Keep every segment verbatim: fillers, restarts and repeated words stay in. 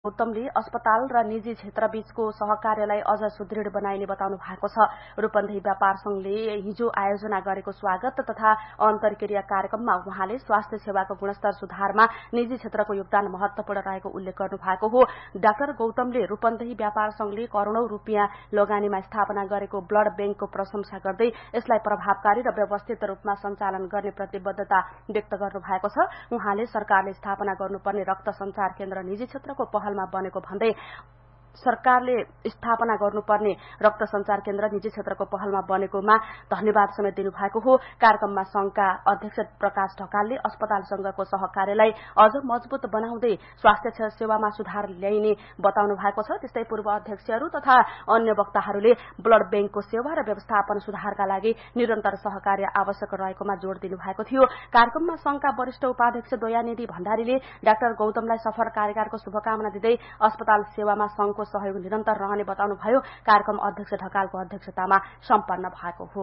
गौतमले अस्पताल र निजी क्षेत्रबीचको सहकार्यलाई अझ सुदृढ बनाइने बताउनु भएको छ। रूपन्देही व्यापार संघले हिजो आयोजना गरेको स्वागत तथा अन्तर्क्रिया कार्यक्रममा उहाँले स्वास्थ्य सेवाको गुणस्तर सुधारमा निजी क्षेत्रको योगदान महत्वपूर्ण रहेको उल्लेख गर्नु भएको हो। डाक्टर गौतमले रूपन्देही व्यापार संघले करोड़ौं रूपियाँ लगानीमा स्थापना गरेको ब्लड बैंकको प्रशंसा गर्दै यसलाई प्रभावकारी र व्यवस्थित रूपमा सञ्चालन गर्ने प्रतिबद्धता व्यक्त गर्नु भएको छ। उहाँले सरकारले स्थापना गर्नुपर्ने रक्त संचार केन्द्र निजी क्षेत्रको पहलमा बनेको भन्दै सरकारले स्थापना गर्नुपर्ने रक्त संचार केन्द्र निजी क्षेत्रको पहलमा बनेकोमा धन्यवाद समेत दिनुभएको हो। कार्यक्रममा संघका अध्यक्ष प्रकाश ढकालले अस्पताल संघको सहकार्यलाई अझ मजबूत बनाउँदै स्वास्थ्य सेवामा सुधार ल्याइने बताउनु भएको छ। त्यस्तै पूर्व अध्यक्षहरू तथा अन्य वक्ताहरूले ब्लड बैंकको सेवा र व्यवस्थापन सुधारका लागि निरन्तर सहकार्य आवश्यक रहेकोमा जोड़ दिनुभएको थियो। कार्यक्रममा संघका वरिष्ठ उपाध्यक्ष दयानिधि भण्डारीले डाक्टर गौतमलाई सफल कार्यकालको शुभकामना दिँदै अस्पताल सेवामा संघको सहयोग निरन्तर रहने बताउनुभयो। कार्यक्रम अध्यक्ष ढकालको अध्यक्षतामा सम्पन्न भएको हो।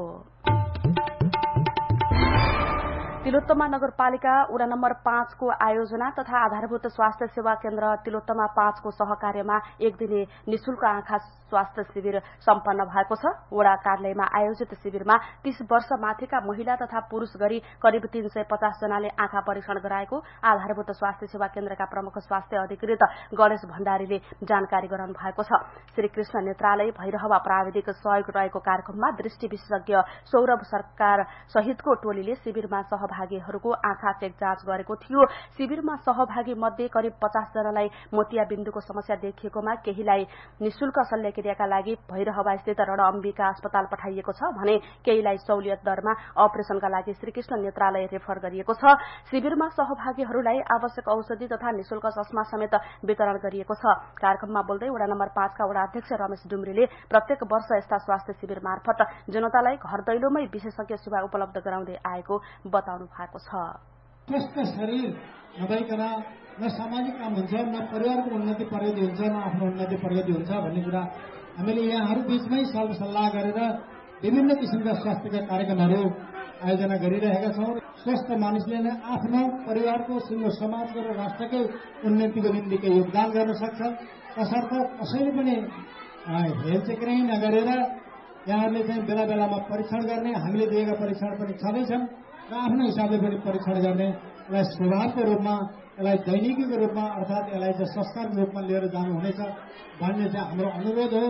तिलोत्तमा नगरपालिका वडा नम्बर पाँचको आयोजना तथा आधारभूत स्वास्थ्य सेवा केन्द्र तिलोत्तमा पाँचको सहकार्यमा एक दिने निशुल्क आँखा स्वास्थ्य शिविर सम्पन्न भएको छ। वडा कार्यालयमा आयोजित शिविरमा तीस वर्ष माथिका महिला तथा पुरूष गरी करिब तीन सय पचास जनाले आँखा परीक्षण गराएको आधारभूत स्वास्थ्य सेवा केन्द्रका प्रमुख स्वास्थ्य अधिकृत गणेश भण्डारीले जानकारी गराउनु भएको छ। श्रीकृष्ण नेत्रालय भैरहवा प्राविधिक सहयोग रहेको कार्यक्रममा दृष्टि विशेषज्ञ सौरभ सरकार सहितको टोलीले शिविरमा सहभागीहरूको आँखा चेक जाँच गरेको थियो। शिविरमा सहभागी मध्ये करिब पचास जनालाई मोतियाबिन्दुको समस्या देखिएकोमा केहीलाई निशुल्क शल्यक्रियाका लागि भैरहवा स्थित रणअम्बिका अस्पताल पठाइएको छ भने केहीलाई सहुलियत दरमा अपरेशनका लागि श्रीकृष्ण नेत्रालय रेफर गरिएको छ। शिविरमा सहभागीहरूलाई आवश्यक औषधि तथा निशुल्क चस्मा समेत वितरण गरिएको छ। कार्यक्रममा बोल्दै वडा नम्बर पाँचका वडा अध्यक्ष रमेश डुम्रीले प्रत्येक वर्ष यस्ता स्वास्थ्य शिविर मार्फत जनतालाई घर दैलोमै विशेषज्ञ सेवा उपलब्ध गराउँदै आएको बताउनु भएको छ। स्वस्थ शरीर नभइकन न सामाजिक काम हुन्छ, न परिवारको उन्नति प्रगति हुन्छ, न आफ्नो उन्नति प्रगति हुन्छ भन्ने कुरा हामीले यहाँहरू बीचमै सल्लाह गरेर विभिन्न किसिमका स्वास्थ्यका कार्यक्रमहरू आयोजना गरिरहेका छौँ। स्वस्थ मानिसले नै आफ्नो परिवारको, सिङ्गो समाजको र राष्ट्रकै उन्नतिको निम्ति केही योगदान गर्न सक्छ। तसर्थ कसैले पनि हेल्थ चेकिङ नगरेर यहाँहरूले चाहिँ बेला बेलामा परीक्षण गर्ने, हामीले दिएका परीक्षण पनि छँदैछन् र आफ्नो हिसाबले पनि परीक्षण गर्ने, यसलाई स्वभावको रूपमा, यसलाई दैनिकीको रूपमा अर्थात् यसलाई चाहिँ संस्कारको रूपमा लिएर जानुहुनेछ भन्ने चाहिँ हाम्रो अनुरोध हो।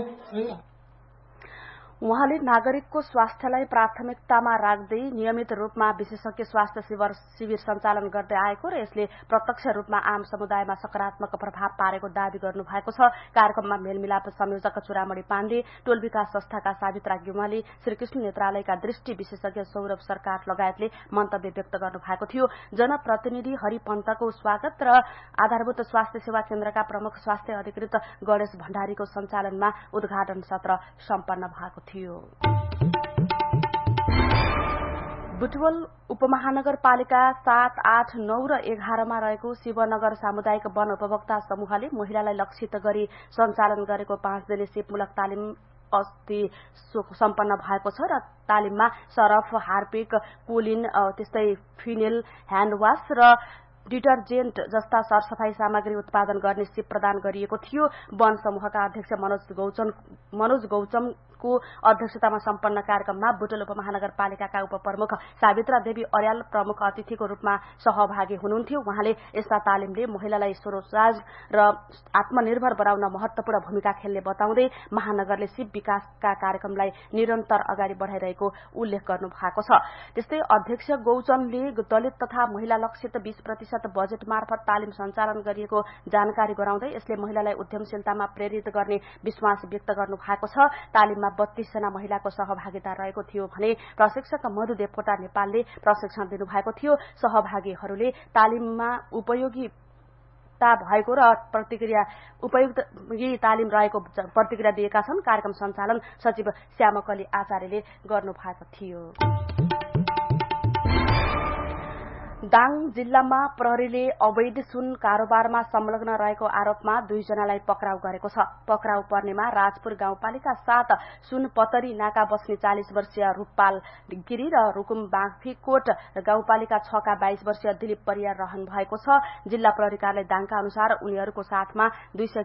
उहाँले नागरिकको स्वास्थ्यलाई प्राथमिकतामा राख्दै नियमित रूपमा विशेषज्ञ स्वास्थ्य शिविर शिविर सञ्चालन गर्दै आएको र यसले प्रत्यक्ष रूपमा आम समुदायमा सकारात्मक प्रभाव पारेको दावी गर्नु भएको छ। कार्यक्रममा मेलमिलाप संयोजक चुरामणी पाण्डे, टोल विकास संस्थाका सावित्रा ग्युमाली, श्रीकृष्ण नेत्रालयका दृष्टि विशेषज्ञ सौरभ सरकार लगायतले मन्तव्य व्यक्त गर्नु भएको थियो। जनप्रतिनिधि हरि पन्तको स्वागत र आधारभूत स्वास्थ्य सेवा केन्द्रका प्रमुख स्वास्थ्य अधिकृत गणेश भण्डारीको सञ्चालनमा उद्घाटन सत्र सम्पन्न भएको थियो। बुटवल उपमहानगरपालिका सात, आठ, नौ र एघारमा रहेको शिवनगर सामुदायिक वन उपभोक्ता समूहले महिलालाई लक्षित गरी सञ्चालन गरेको पाँच दिने सिपमूलक तालिम अस्ति सम्पन्न भएको छ र तालिममा सरफ, हार्पिक, कोलिन, त्यस्तै फिनेल, ह्यान्डवास र डिटर्जेन्ट जस्ता सरसफाई सामग्री उत्पादन गर्ने सिप प्रदान गरिएको थियो। वन समूहका अध्यक्ष मनोज गौचम मनोज गौचमको अध्यक्षतामा सम्पन्न कार्यक्रममा बुटवल उपमहानगरपालिकाका उपप्रमुख सावित्रा देवी अर्याल प्रमुख अतिथिको रूपमा सहभागी हुनुहुन्थ्यो। उहाँले यस्ता तालिमले महिलालाई स्वरोजगार र आत्मनिर्भर बनाउन महत्वपूर्ण भूमिका खेल्ने बताउँदै महानगरले सिप विकासका कार्यक्रमलाई निरन्तर अगाडि बढ़ाइरहेको उल्लेख गर्नु भएको छ। त्यस्तै अध्यक्ष गौचमले दलित तथा महिला लक्षित बीस प्रतिशत बजेट मार्फत तालिम सञ्चालन गरिएको जानकारी गराउँदै यसले महिलालाई उद्यमशीलतामा प्रेरित गर्ने विश्वास व्यक्त गर्नु भएको छ। तालिममा बत्तीस जना महिलाको सहभागिता रहेको थियो भने प्रशिक्षक मधु देवकोटा नेपालले प्रशिक्षण दिनुभएको थियो। सहभागीहरूले तालिममा उपयोगी भएको र प्रतिक्रिया उपयुक्तगी तालिम रहेको प्रतिक्रिया दिएका छन्। कार्यक्रम सञ्चालन सचिव श्यामकली आचार्यले गर्नुभएको थियो। दाङ जिल्लामा प्रहरीले अवैध सुन कारोबारमा संलग्न रहेको आरोपमा दुईजनालाई पक्राउ गरेको छ। पक्राउ पर्नेमा राजपुर गाउँपालिका सात सुनपतरी नाका बस्ने चालिस वर्षीय रूपपाल गिरी र रुकुम बाँफीकोट गाउँपालिका छ का बाइस वर्षीय दिलीप परियार रहनु भएको छ। जिल्ला प्रहरी कार्यालय दाङका अनुसार उनीहरूको साथमा दुई सय